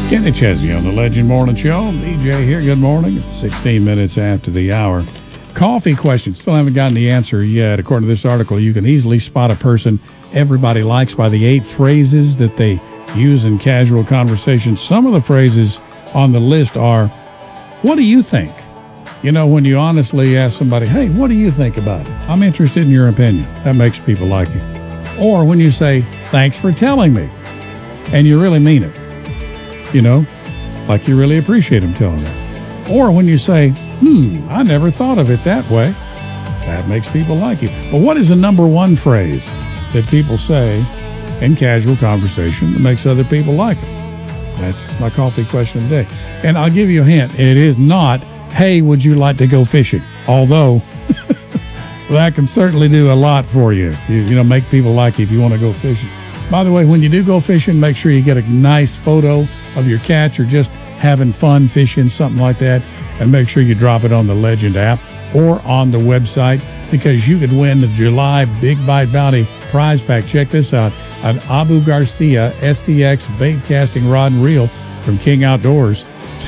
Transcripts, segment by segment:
Kenny Chesney on the Legend Morning Show. BJ here. Good morning. It's 16 minutes after the hour. Coffee question. Still haven't gotten the answer yet. According to this article, you can easily spot a person everybody likes by the 8 phrases that they use in casual conversation. Some of the phrases on the list are, what do you think? You know, when you honestly ask somebody, hey, what do you think about it? I'm interested in your opinion. That makes people like you. Or when you say, thanks for telling me, and you really mean it. You know, like you really appreciate them telling you. Or when you say, I never thought of it that way. That makes people like you. But what is the number one phrase that people say in casual conversation that makes other people like them? That's my coffee question today. And I'll give you a hint. It is not, hey, would you like to go fishing? Although that can certainly do a lot for you. You know, make people like you if you want to go fishing. By the way, when you do go fishing, make sure you get a nice photo of your catch or just having fun fishing, something like that, and make sure you drop it on the Legend app or on the website because you could win the July Big Bite Bounty prize pack. Check this out. An Abu Garcia STX bait casting rod and reel from King Outdoors,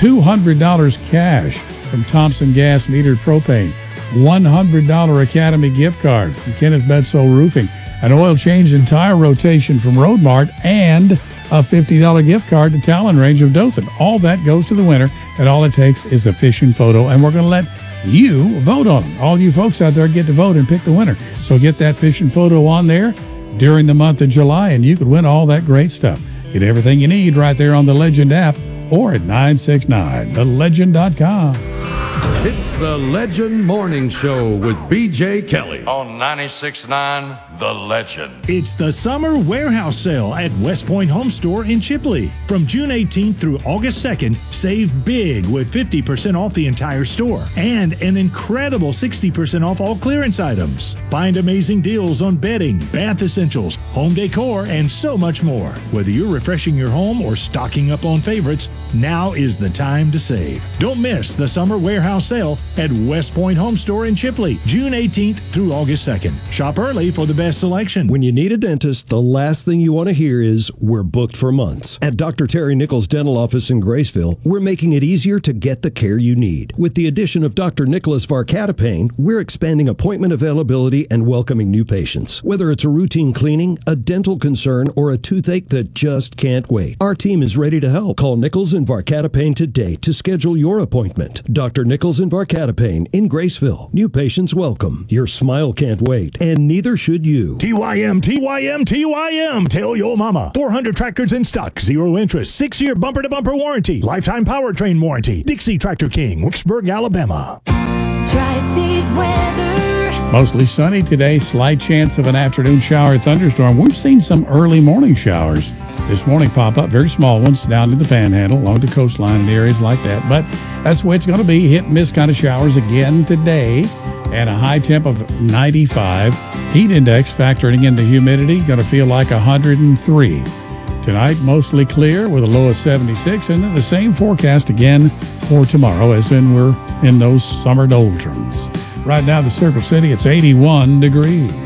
$200 cash from Thompson Gas Metered Propane, $100 Academy gift card from Kenneth Bedsole Roofing, an oil change and tire rotation from Road Mart, and a $50 gift card to Talon Range of Dothan. All that goes to the winner, and all it takes is a fishing photo, and we're going to let you vote on them. All you folks out there get to vote and pick the winner. So get that fishing photo on there during the month of July, and you could win all that great stuff. Get everything you need right there on the Legend app or at 969thelegend.com. It's the Legend Morning Show with BJ Kelly on 96.9 The Legend. It's the summer warehouse sale at West Point Home Store in Chipley. From June 18th through August 2nd, save big with 50% off the entire store and an incredible 60% off all clearance items. Find amazing deals on bedding, bath essentials, home decor, and so much more. Whether you're refreshing your home or stocking up on favorites, now is the time to save. Don't miss the summer warehouse sale at West Point Home Store in Chipley, June 18th through August 2nd. Shop early for the best selection. When you need a dentist, the last thing you want to hear is, we're booked for months. At Dr. Terry Nichols' dental office in Graceville, we're making it easier to get the care you need. With the addition of Dr. Nicholas Varcatapane, we're expanding appointment availability and welcoming new patients. Whether it's a routine cleaning, a dental concern, or a toothache that just can't wait, our team is ready to help. Call Nichols and Varcatapane today to schedule your appointment. Dr. Nichols and Varcatapane in Graceville. New patients welcome. Your smile can't wait, and neither should you. TYM, TYM, TYM. Tell your mama. 400 tractors in stock. 0 interest. 6-year bumper-to-bumper warranty. Lifetime powertrain warranty. Dixie Tractor King, Wicksburg, Alabama. Tri-State weather. Mostly sunny today. Slight chance of an afternoon shower or thunderstorm. We've seen some early morning showers this morning pop up. Very small ones down to the panhandle, along the coastline and areas like that. But that's the way it's going to be. Hit and miss kind of showers again today. And a high temp of 95. Heat index factoring in the humidity, going to feel like 103. Tonight, mostly clear with a low of 76. And then the same forecast again for tomorrow, as in we're in those summer doldrums. Right now, the Circle City, it's 81 degrees.